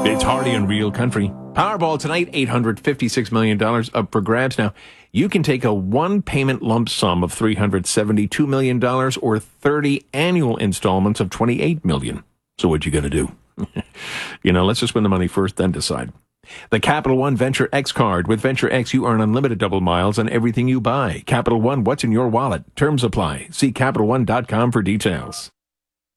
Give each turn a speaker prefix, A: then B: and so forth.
A: It's Hardy and Real Country. Powerball tonight, $856 million up for grabs. Now, you can take a one-payment lump sum of $372 million or 30 annual installments of $28 million. So what you got to do? Let's just win the money first, then decide. The Capital One Venture X card. With Venture X, you earn unlimited double miles on everything you buy. Capital One, what's in your wallet? Terms apply. See CapitalOne.com for details.